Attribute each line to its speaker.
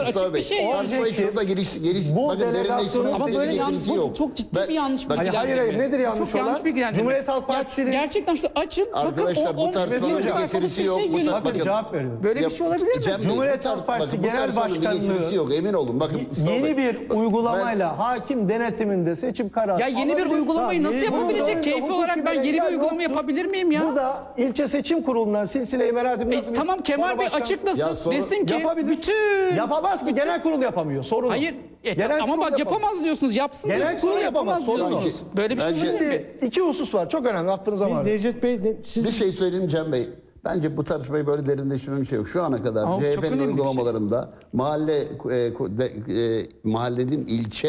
Speaker 1: açık bir şey.
Speaker 2: Tartışmayı şurada geliş
Speaker 3: Bu
Speaker 2: bakın
Speaker 3: delegasyonun
Speaker 1: Ama böyle yanlış,
Speaker 2: getirisi yok.
Speaker 1: bu çok ciddi bir yanlış
Speaker 2: Bak-
Speaker 1: bilgilendirme.
Speaker 3: Hayır, nedir yanlış
Speaker 1: Çok
Speaker 3: olan?
Speaker 1: yanlış bilgilendirme.
Speaker 3: Cumhuriyet Halk
Speaker 1: Ya
Speaker 3: Partisi'nin...
Speaker 1: gerçekten şurada açın.
Speaker 2: Arkadaşlar,
Speaker 1: bakın,
Speaker 2: bu tartışmanın
Speaker 1: bir
Speaker 2: bir
Speaker 1: sayfalık
Speaker 2: getirisi
Speaker 1: bir
Speaker 2: yok.
Speaker 1: şey
Speaker 2: Bu
Speaker 1: geliyor.
Speaker 3: Bakın cevap veriyorum.
Speaker 1: Böyle bir şey olabilir mi?
Speaker 2: Cem Bey,
Speaker 3: Cumhuriyet
Speaker 2: bu
Speaker 3: Halk Partisi
Speaker 2: bakın, bu
Speaker 3: Genel
Speaker 2: tartışmanın bir
Speaker 3: Başkanlığı
Speaker 2: getirisi yok, emin olun. Bakın, Mustafa
Speaker 3: Yeni
Speaker 2: Bey,
Speaker 3: bir uygulamayla hakim denetiminde seçim kararı
Speaker 1: Ya yeni bir
Speaker 3: alabilir.
Speaker 1: uygulamayı nasıl
Speaker 3: Bunun
Speaker 1: yapabilecek?
Speaker 3: önünde
Speaker 1: Keyfi olarak
Speaker 3: hukuki
Speaker 1: ben
Speaker 3: bir
Speaker 1: yeni bir
Speaker 3: engel
Speaker 1: uygulama
Speaker 3: yoktur.
Speaker 1: yapabilir miyim ya?
Speaker 3: Bu da ilçe seçim kurulundan silsile-i meratip nasıl bir
Speaker 1: Tamam, Kemal Bey
Speaker 3: başkan-
Speaker 1: açıklasın.
Speaker 2: Ya sonra-
Speaker 1: Desin ki
Speaker 3: Yapabilir.
Speaker 1: bütün...
Speaker 3: Yapamaz ki, genel kurul yapamıyor. Sorun o.
Speaker 1: Hayır.
Speaker 3: Genel
Speaker 1: Ama
Speaker 3: kurul
Speaker 1: bak yapamaz diyorsunuz. Yapsın
Speaker 3: Genel
Speaker 1: diyorsunuz.
Speaker 3: kurul
Speaker 1: sonra
Speaker 3: yapamaz, sorun o.
Speaker 1: diyorsunuz. Böyle bir şey
Speaker 2: Bence-
Speaker 1: olabilir mi?
Speaker 3: Şimdi iki husus var. Çok önemli. Affınıza var.
Speaker 4: Necdet Bey, siz
Speaker 2: bir şey söyleyeyim Cem Bey. Bence bu tartışmayı böyle derinleştirme bir şey yok. Şu ana kadar
Speaker 1: Ama çok önemli
Speaker 2: CHP'nin
Speaker 1: bir şey.
Speaker 2: uygulamalarında mahallenin ilçe